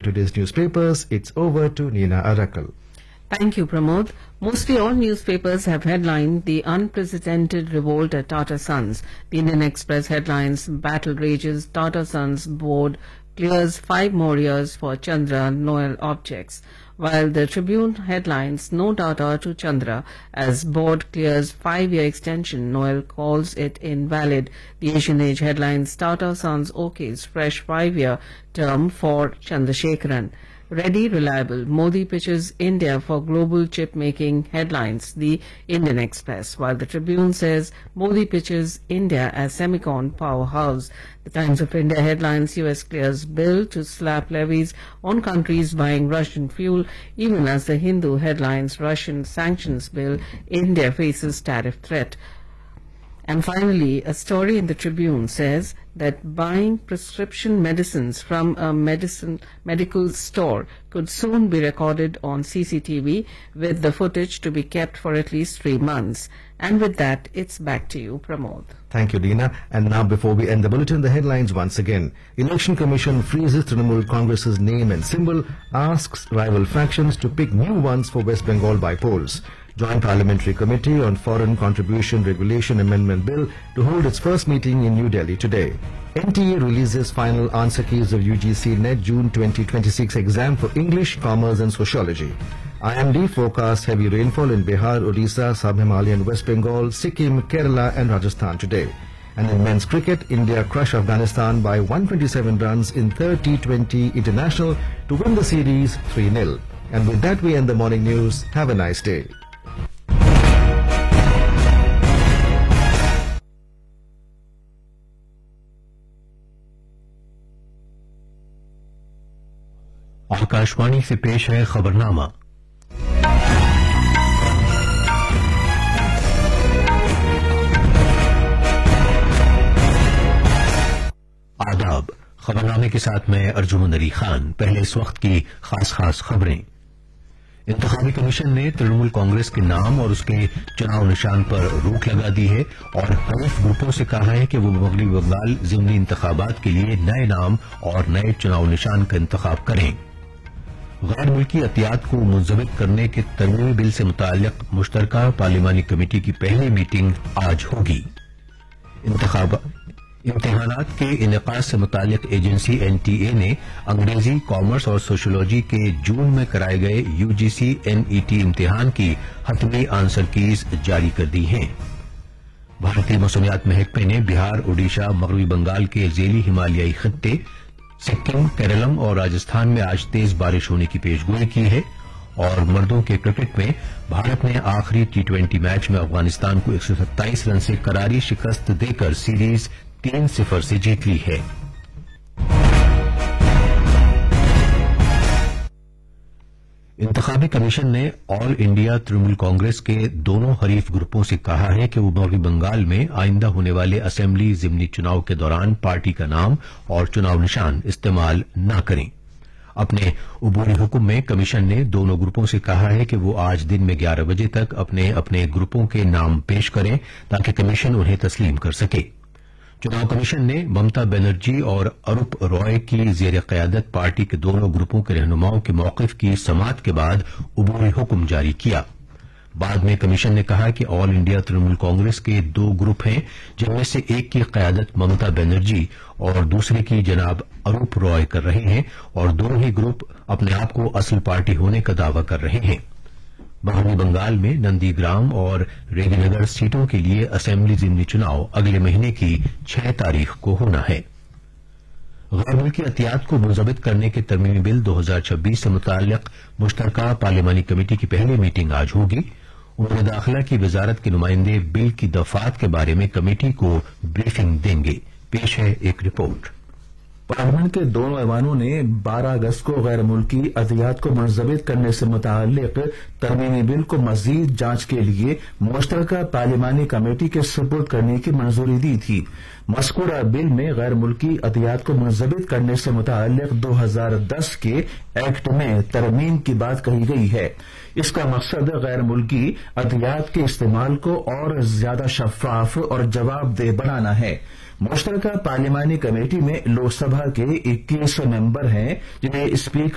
today's newspapers. It's over to Nina Arakal. Thank you, Pramod. Mostly all newspapers have headlined the unprecedented revolt at Tata Sons. The Indian Express headlines, battle rages, Tata Sons board clears 5 more years for Chandra Noel objects. While the Tribune headlines, no data to Chandra as board clears 5-year extension, Noel calls it invalid. The Asian Age headlines, Tata Sons okays fresh 5-year term for Chandrasekaran. Ready, reliable, Modi pitches India for global chip-making headlines, the Indian Express, while the Tribune says Modi pitches India as semicon powerhouse. The Times of India headlines, US clears bill to slap levies on countries buying Russian fuel, even as the Hindu headlines, Russian sanctions bill, India faces tariff threat. And finally, a story in the Tribune says that buying prescription medicines from a medical store could soon be recorded on CCTV, with the footage to be kept for at least 3 months. And with that, it's back to you, Pramod. Thank you, Dina. And now, before we end the bulletin, the headlines once again. Election Commission freezes Trinamool Congress's name and symbol, asks rival factions to pick new ones for West Bengal by polls. Joint Parliamentary Committee on Foreign Contribution Regulation Amendment Bill to hold its first meeting in New Delhi today. NTA releases final answer keys of UGC NET June 2026 exam for English, Commerce and Sociology. IMD forecasts heavy rainfall in Bihar, Odisha, Sub-Himalayan West Bengal, Sikkim, Kerala and Rajasthan today. And in men's cricket, India crushed Afghanistan by 127 runs in third T20 International to win the series 3-0. And with that, we end the morning news. Have a nice day. Akashvani से पेश है खबरनामा। आदाब, खबरनामे के साथ मैं अर्जुमन अली खान। पहले इस वक्त की खास खबरें। इंतखाबी कमीशन ने तृणमूल कांग्रेस के नाम और उसके चुनाव निशान पर रोक लगा दी है और हरीफ ग्रुपों से कहा है कि वो मगरबी बंगाल ज़िमनी इंतखाबात के लिए नए नाम और नए चुनाव निशान का इंतखाब करें। गैर मुल्की अतियात को मुंजमद करने के तरमीमी बिल से मुताल्लिक मुश्तरका पार्लिमानी कमेटी की पहली मीटिंग आज होगी। इम्तिहानात के इनेकाद से मुताल्लिक एजेंसी NTA ने अंग्रेजी, कॉमर्स और सोशियोलॉजी के जून में कराए गए UGC NET इम्तिहान की हतमी आंसर कीज जारी कर दी हैं। भारतीय मौसमियात महकमे ने बिहार, ओडिशा, मगरबी बंगाल के ज़ेली हिमालयाई खित्ते सिक्किम, केरलम और राजस्थान में आज तेज बारिश होने की पेशगोई की है। और मर्दों के क्रिकेट में भारत ने आखिरी T20 मैच में अफगानिस्तान को 127 रन से करारी शिकस्त देकर सीरीज 3-0 से जीत ली है। इंतखाबी कमीशन ने ऑल इंडिया तृणमूल कांग्रेस के दोनों हरीफ ग्रुपों से कहा है कि वो मगरबी बंगाल में आइंदा होने वाले असेंबली ज़िमनी चुनाव के दौरान पार्टी का नाम और चुनाव निशान इस्तेमाल न करें। अपने उबूरी हुक्म में कमीशन ने दोनों ग्रुपों से कहा है कि वो आज दिन में 11 बजे तक अपने अपने ग्रुपों के नाम पेश करें ताकि कमीशन उन्हें तस्लीम कर सके। चुनाव कमीशन ने ममता बनर्जी और अरूप रॉय की जेर क़यादत पार्टी के दोनों ग्रुपों के रहनुमाओं के मौक़िफ़ की समाअत के बाद उबूरी हुक्म जारी किया। बाद में कमीशन ने कहा कि ऑल इंडिया तृणमूल कांग्रेस के 2 ग्रुप हैं, जिनमें से एक की क़यादत ममता बनर्जी और दूसरे की जनाब अरूप रॉय कर रहे हैं और दोनों ही ग्रुप अपने आप को असल पार्टी होने का दावा कर रहे हैं। मगरबी बंगाल में नंदीग्राम और रेगीनगर सीटों के लिए असेंबली ज़िमनी चुनाव अगले महीने की 6 तारीख को होना है। गैर मुल्की अतियात को मुंजमद करने के तरमीमी बिल 2026 से मुताल्लिक मुश्तरका पार्लिमानी कमेटी की पहली मीटिंग आज होगी। उमर दाखिला की वजारत के नुमाइंदे बिल की दफात के बारे में कमेटी को ब्रीफिंग देंगे। पेश है एक रिपोर्ट। पार्लियामेंट के दोनों ऐवानों ने 12 अगस्त को गैर मुल्की अतियात को मुंजमद करने से मुताल्लिक तरमीमी बिल को मजीद जांच के लिए मुश्तरका पार्लिमानी कमेटी के सुपुर्द करने की मंजूरी दी थी। मज़कूरा बिल में गैर मुल्की अतियात को मुंजमद करने से मुताल्लिक 2010 के एक्ट में तरमीम की बात कही गई है। इसका मकसद गैर मुल्की अतियात के इस्तेमाल को और ज्यादा शफाफ और जवाबदेह बनाना है। मुश्तरका पार्लिमानी कमेटी में लोकसभा के 21 मेंबर हैं, जिन्हें स्पीकर